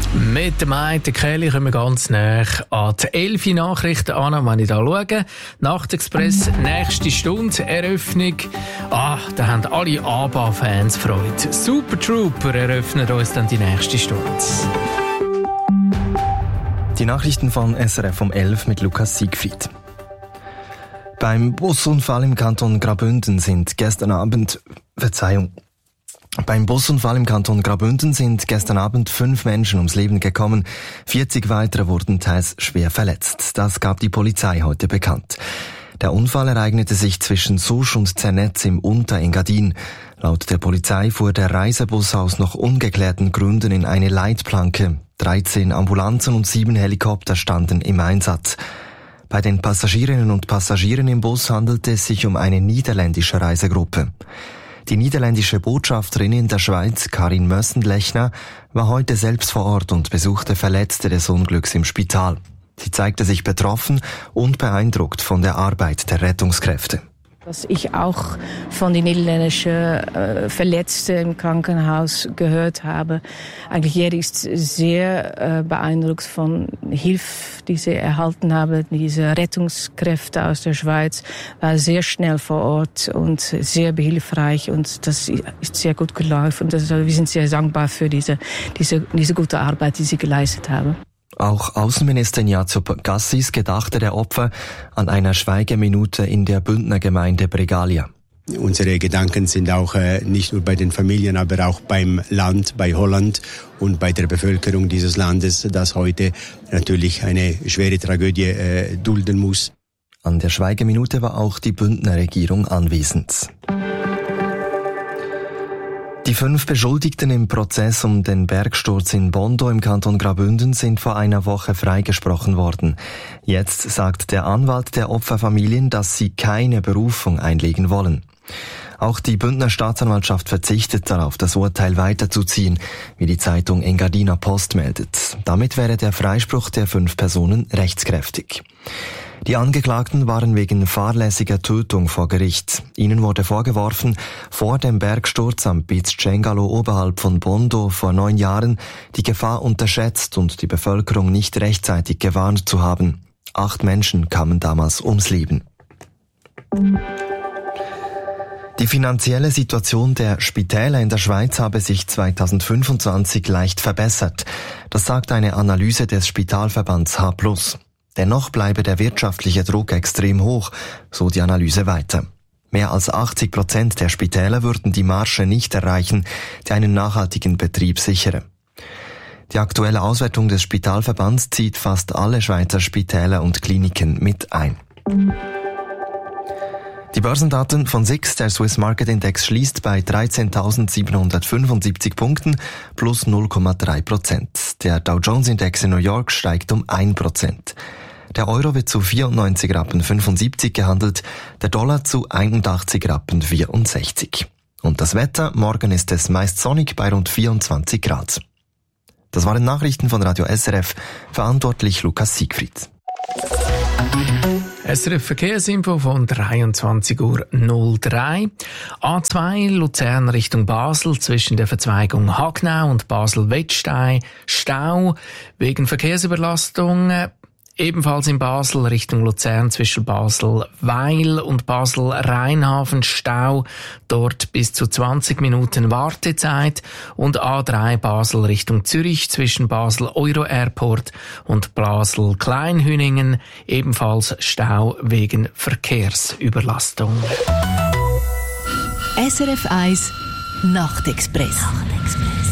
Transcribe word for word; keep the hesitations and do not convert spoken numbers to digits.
Mit dem einen Kelly kommen wir ganz nah an die elf Nachrichten an, wenn ich da schaue. Nachtexpress, nächste Stunde, Eröffnung. Ah, da haben alle ABBA-Fans Freude. Super Trooper eröffnet uns dann die nächste Stunde. Die Nachrichten von S R F um elf mit Lukas Siegfried. Beim Busunfall im Kanton Graubünden sind gestern Abend, Verzeihung, Beim Busunfall im Kanton Graubünden sind gestern Abend fünf Menschen ums Leben gekommen. vierzig weitere wurden teils schwer verletzt. Das gab die Polizei heute bekannt. Der Unfall ereignete sich zwischen Susch und Zernetz im Unterengadin. Laut der Polizei fuhr der Reisebus aus noch ungeklärten Gründen in eine Leitplanke. dreizehn Ambulanzen und sieben Helikopter standen im Einsatz. Bei den Passagierinnen und Passagieren im Bus handelte es sich um eine niederländische Reisegruppe. Die niederländische Botschafterin in der Schweiz, Karin Mössenlechner, war heute selbst vor Ort und besuchte Verletzte des Unglücks im Spital. Sie zeigte sich betroffen und beeindruckt von der Arbeit der Rettungskräfte. Was ich auch von den niederländischen äh, Verletzten im Krankenhaus gehört habe. Eigentlich jeder ist sehr äh, beeindruckt von Hilfe, die sie erhalten haben. Diese Rettungskräfte aus der Schweiz waren sehr schnell vor Ort und sehr behilfreich und das ist sehr gut gelaufen. Und das, wir sind sehr dankbar für diese, diese, diese gute Arbeit, die sie geleistet haben. Auch Außenminister Ignazio Cassis gedachte der Opfer an einer Schweigeminute in der Bündner Gemeinde Bregalia. Unsere Gedanken sind auch äh, nicht nur bei den Familien, aber auch beim Land, bei Holland und bei der Bevölkerung dieses Landes, das heute natürlich eine schwere Tragödie äh, dulden muss. An der Schweigeminute war auch die Bündner Regierung anwesend. Die fünf Beschuldigten im Prozess um den Bergsturz in Bondo im Kanton Graubünden sind vor einer Woche freigesprochen worden. Jetzt sagt der Anwalt der Opferfamilien, dass sie keine Berufung einlegen wollen. Auch die Bündner Staatsanwaltschaft verzichtet darauf, das Urteil weiterzuziehen, wie die Zeitung Engadiner Post meldet. Damit wäre der Freispruch der fünf Personen rechtskräftig. Die Angeklagten waren wegen fahrlässiger Tötung vor Gericht. Ihnen wurde vorgeworfen, vor dem Bergsturz am Piz Cengalo oberhalb von Bondo vor neun Jahren die Gefahr unterschätzt und die Bevölkerung nicht rechtzeitig gewarnt zu haben. Acht Menschen kamen damals ums Leben. Die finanzielle Situation der Spitäler in der Schweiz habe sich zweitausendfünfundzwanzig leicht verbessert. Das sagt eine Analyse des Spitalverbands H plus. Dennoch bleibe der wirtschaftliche Druck extrem hoch, so die Analyse weiter. Mehr als achtzig Prozent der Spitäler würden die Marge nicht erreichen, die einen nachhaltigen Betrieb sichere. Die aktuelle Auswertung des Spitalverbands zieht fast alle Schweizer Spitäler und Kliniken mit ein. Die Börsendaten von S I X, der Swiss Market Index, schließt bei dreizehntausendsiebenhundertfünfundsiebzig Punkten plus null Komma drei Prozent. Der Dow Jones Index in New York steigt um ein Prozent. Der Euro wird zu vierundneunzig Rappen fünfundsiebzig gehandelt, der Dollar zu einundachtzig Rappen vierundsechzig. Und das Wetter, morgen ist es meist sonnig bei rund vierundzwanzig Grad. Das waren Nachrichten von Radio S R F, verantwortlich Lukas Siegfried. S R F Verkehrsinfo von dreiundzwanzig Uhr null drei. A zwei Luzern Richtung Basel zwischen der Verzweigung Hagnau und Basel-Wettstein Stau wegen Verkehrsüberlastung. Ebenfalls in Basel Richtung Luzern zwischen Basel-Weil und Basel-Rheinhafen Stau. Dort bis zu zwanzig Minuten Wartezeit. Und A drei Basel Richtung Zürich zwischen Basel-Euro-Airport und Basel-Kleinhüningen. Ebenfalls Stau wegen Verkehrsüberlastung. S R F eins Nachtexpress. Nachtexpress.